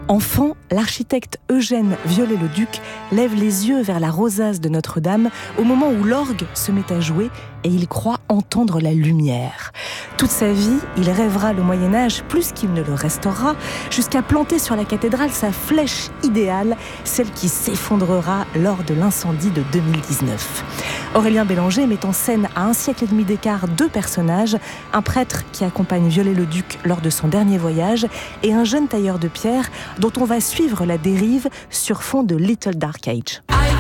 Enfant, l'architecte Eugène Viollet-le-Duc lève les yeux vers la rosace de Notre-Dame au moment où l'orgue se met à jouer et il croit entendre la lumière. Toute sa vie, il rêvera le Moyen-Âge plus qu'il ne le restaurera, jusqu'à planter sur la cathédrale sa flèche idéale, celle qui s'effondrera lors de l'incendie de 2019. Aurélien Bélanger met en scène à 1 siècle et demi d'écart 2 personnages, un prêtre qui accompagne Viollet-le-Duc lors de son dernier voyage et un jeune tailleur de pierre dont on va suivre la dérive sur fond de Little Dark Age.